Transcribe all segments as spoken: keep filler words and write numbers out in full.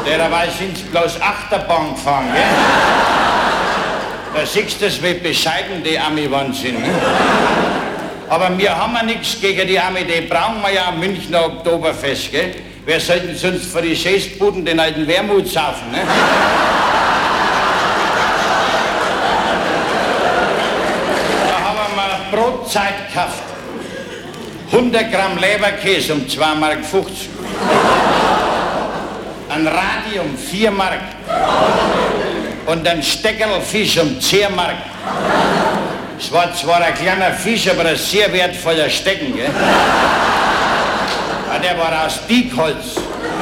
Derweil sind sie bloß Achterbahn gefahren, gell? Da siehst du, wie bescheiden die Ami-Wann sind, ne? Aber wir haben ja nichts gegen die Ami, die brauchen wir ja am Münchner Oktoberfest, gell? Wer sollten sonst für die Schäßbuden den alten Wermut saufen, ne? Da haben wir Brotzeit gekauft. hundert Gramm Leberkäse um zwei Mark fünfzig. Ein Radium, vier Mark. Und ein Steckerlfisch um zehn Mark. Es war zwar ein kleiner Fisch, aber ein sehr wertvoller Stecken, gell? Ja, der war aus Diekholz.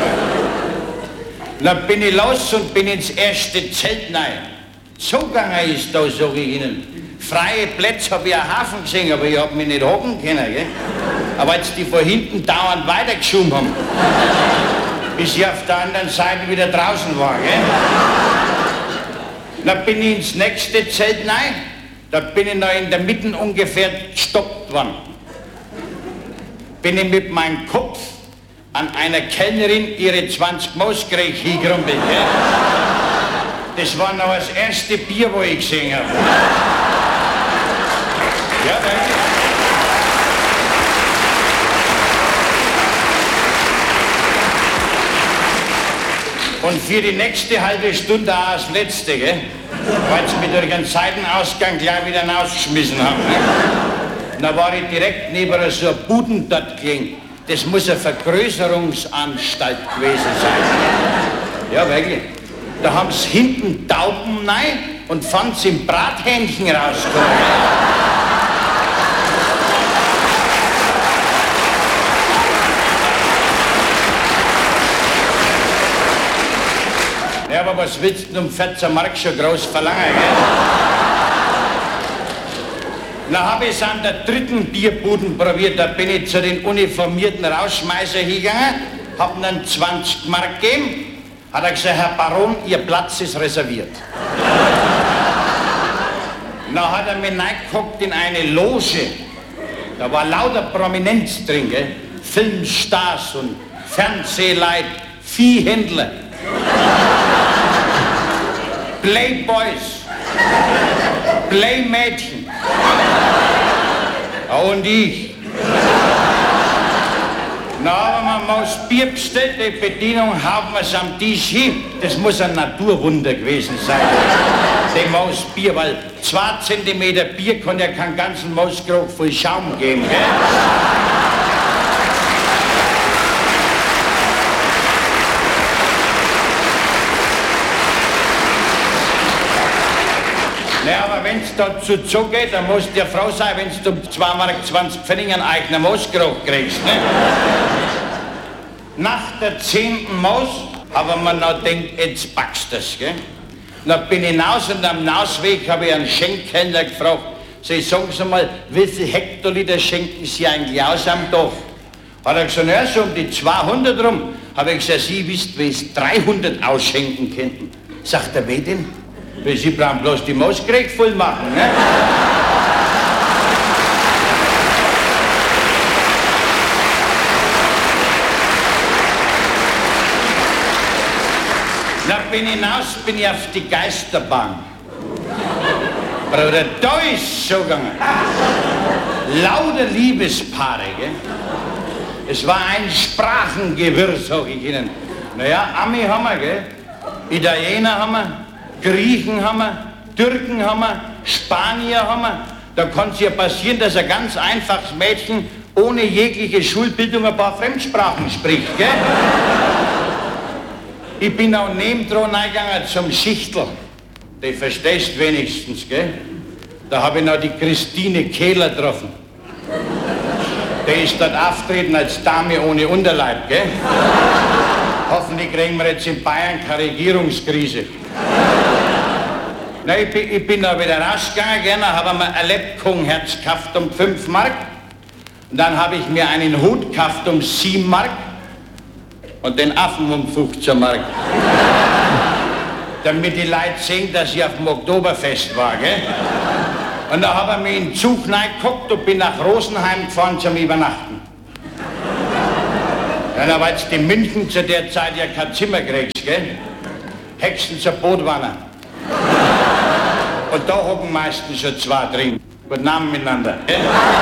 Dann bin ich los und bin ins erste Zelt rein. Zugegangen ist da, sag ich Ihnen. Freie Plätze habe ich einen Hafen gesehen, aber ich hab mich nicht hocken können, gell? Aber als die von hinten dauernd weitergeschoben haben, bis ich auf der anderen Seite wieder draußen war, gell? Dann bin ich ins nächste Zelt rein, da bin ich noch in der Mitte ungefähr gestoppt worden. Bin ich mit meinem Kopf an einer Kellnerin ihre zwanzig Moskrieg hingerumpelt, gell? Das war noch das erste Bier, wo ich gesehen habe. Ja, danke. Und für die nächste halbe Stunde auch das letzte, gell? Weil sie mich durch einen Seitenausgang gleich wieder rausgeschmissen haben. Ne? Da war ich direkt neben so einer Buden dort gelegen. Das muss eine Vergrößerungsanstalt gewesen sein. Ja, wirklich. Da haben sie hinten Tauben rein und fanden sie im Brathähnchen rausgekommen. Ja, aber was willst du um vierzehn Mark schon groß verlangen, gell? Dann habe ich es an der dritten Bierbuden probiert, da bin ich zu den uniformierten Rausschmeißer hingegangen, hab ihm dann zwanzig Mark gegeben, hat er gesagt, Herr Baron, Ihr Platz ist reserviert. Dann hat er mich reingeguckt in eine Loge, da war lauter Prominenz drin, gell? Filmstars und Fernsehleute, Viehhändler. Playboys, Playmädchen. Und ich. Na, haben wir mal das Bier bestellt, die Bedienung hauen wir es am Tisch hin. Das muss ein Naturwunder gewesen sein. Die Mausbier, weil zwei Zentimeter Bier kann ja keinen ganzen Mauskrug voll Schaum geben, gell? Naja, aber wenn es dazu zugeht, dann muss dir Frau sein, wenn du um zwei Mark zwanzig Pfennig einen eigenen Mausgeruch kriegst, ne? Nach der zehnten Maus haben wir noch gedacht, jetzt packst du das, gell? Dann bin ich hinaus und am Nausweg habe ich einen Schenkhändler gefragt, so, ich sagen Sie mal, wie viel Hektoliter schenken Sie eigentlich aus am Tag? Hat er gesagt, ja, so um die zweihundert rum. Habe ich gesagt, Sie wisst, wie es dreihundert ausschenken könnten. Sagt er, wie denn? Weil Sie brauchen bloß die Mauskrieg voll machen, ne? Na, bin ich hinaus, bin ich auf die Geisterbahn. Bruder, da ist so gegangen. Lauter Liebespaare, gell? Es war ein Sprachengewirr, sag ich Ihnen. Naja, Ami haben wir, gell? Italiener haben wir. Griechen haben wir, Türken haben wir, Spanier haben wir. Da kann es ja passieren, dass ein ganz einfaches Mädchen ohne jegliche Schulbildung ein paar Fremdsprachen spricht, gell? Ich bin auch nebendran reingegangen zum Schichtl. Die verstehst wenigstens, gell? Da habe ich noch die Christine Kehler getroffen. Die ist dort auftreten als Dame ohne Unterleib, gell? Hoffentlich kriegen wir jetzt in Bayern keine Regierungskrise. Na, ich, bin, ich bin da wieder rausgegangen, gerne, habe mir ein Lebkuchenherz gekauft um fünf Mark. Und dann habe ich mir einen Hut gekauft um sieben Mark und den Affen um fünfzehn Mark. Damit die Leute sehen, dass ich auf dem Oktoberfest war, gell? Und da habe ich mir in den Zug reingeguckt und bin nach Rosenheim gefahren zum Übernachten. Ja, na, weil du in München zu der Zeit ja kein Zimmer kriegst, gell? Hexen zur Bootwanner. Und da hocken meistens schon zwei drin. Guten Abend miteinander, gell?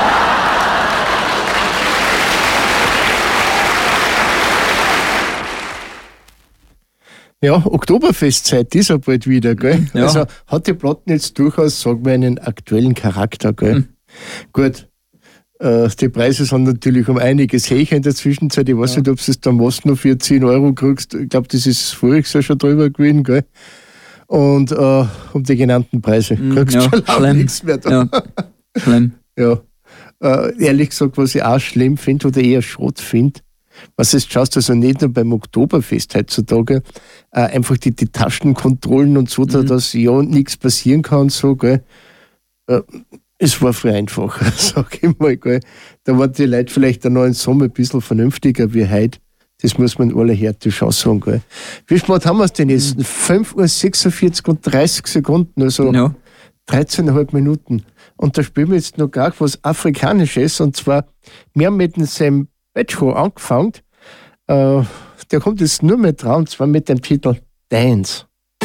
Ja, Oktoberfestzeit ist ja bald wieder, gell? Ja. Also hat die Platten jetzt durchaus, sagen wir, einen aktuellen Charakter, gell? Mhm. Gut, äh, die Preise sind natürlich um einiges höher in der Zwischenzeit. Ich weiß ja. nicht, ob du es dann was noch für zehn Euro kriegst. Ich glaube, das ist voriges Jahr schon drüber gewesen, gell? Und äh, um die genannten Preise mhm, kriegst du ja, schon lange nichts mehr da. Ja, schlimm. Ja. Äh, ehrlich gesagt, was ich auch schlimm finde oder eher Schrott finde, was jetzt schaust, also nicht nur beim Oktoberfest heutzutage, äh, einfach die, die Taschenkontrollen und so, mhm. dass ja nichts passieren kann, so, gell. Äh, es war viel einfacher, sag ich mal, gell. Da waren die Leute vielleicht auch noch im Sommer ein bisschen vernünftiger wie heute. Das muss man alle Härte schon sagen, gell. Wie spät haben wir es denn jetzt? Mhm. fünf Uhr sechsundvierzig und dreißig Sekunden, also ja. dreizehn Komma fünf Minuten. Und da spielen wir jetzt noch gar was Afrikanisches, und zwar, wir haben mit dem Sam Betscho angefangen. Äh, der kommt jetzt nur mehr dran, und zwar mit dem Titel Dance.